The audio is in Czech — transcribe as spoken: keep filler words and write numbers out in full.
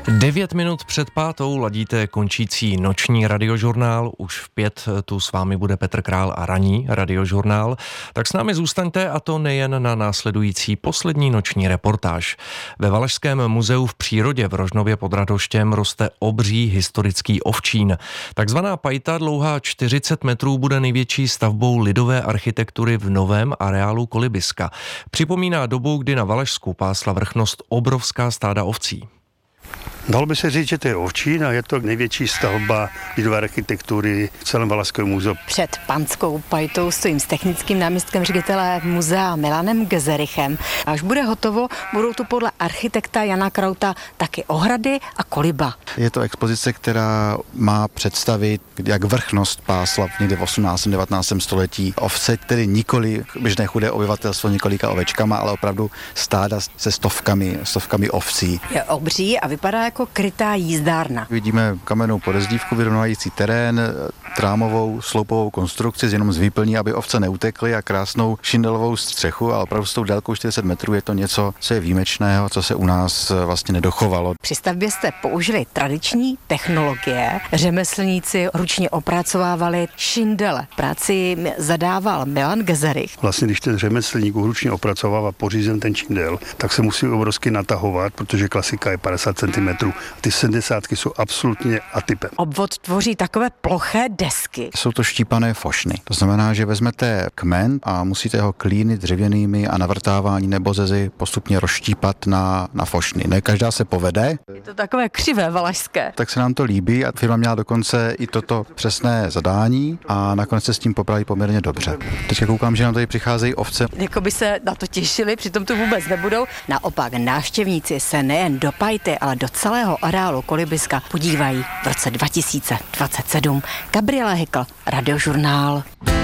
Devět minut před pátou ladíte končící noční radiožurnál. Už v pět tu s vámi bude Petr Král a ranní radiožurnál. Tak s námi zůstaňte, a to nejen na následující poslední noční reportáž. Ve Valašském muzeu v přírodě v Rožnově pod Radhoštěm roste obří historický ovčín. Takzvaná pajta dlouhá čtyřicet metrů bude největší stavbou lidové architektury v novém areálu kolibiska. Připomíná dobu, kdy na Valašsku pásla vrchnost obrovská stáda ovcí. Dalo by se říct, že to je ovčín a je to největší stavba lidové architektury v celém Valašském muzeu. Před panskou pajtou stojím s technickým náměstkem ředitele muzea Milanem Gezerichem. Až bude hotovo, budou tu podle architekta Jana Krauta taky ohrady a koliba. Je to expozice, která má představit, jak vrchnost pásla někde v osmnáctém devatenáctém století ovce, tedy nikoli běžné chudé obyvatelstvo několika ovečkama, ale opravdu stáda se stovkami, stovkami ovcí. Je obří a vypadá jako krytá jízdárna. Vidíme kamennou podezdívku, vyrovnávající terén, trámovou sloupovou konstrukci jenom z výplní, aby ovce neutekly, a krásnou šindelovou střechu, a opravdu s tou délkou čtyřicet metrů je to něco, co je výjimečného, co se u nás vlastně nedochovalo. Při stavbě jste použili tradiční technologie. Řemeslníci ručně opracovávali šindele. Práci zadával Milan Gezerich. Vlastně, když ten řemeslník ručně opracovává pořízen ten šindel, tak se musí obrovsky natahovat, protože klasika je padesát centimetrů. Ty sedmdesátky jsou absolutně atypem. Obvod tvoří takové ploché desky. Jsou to štípané fošny. To znamená, že vezmete kmen a musíte ho klíny dřevěnými a navrtávání nebo zezy postupně rozštípat na, na fošny. Ne každá se povede. Je to takové křivé valašské. Tak se nám to líbí a firma měla dokonce i toto přesné zadání a nakonec se s tím popraví poměrně dobře. Teďka koukám, že nám tady přicházejí ovce. Jako by se na to těšili, přitom tu vůbec nebudou. Naopak návštěvníci se nejen do pajty, ale do celého areálu kolibiska podívají v roce dva tisíce dvacet sedm. Gabriela Hykl, Radiožurnál.